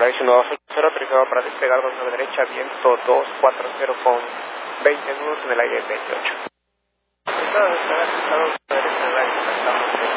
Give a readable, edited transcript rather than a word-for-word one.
Volaris 1280, autorizado para despegar 29 derecha, viento 240 con 20 nudos en el aire 28. Autorizado a despegar 2 derecha en el aire 28.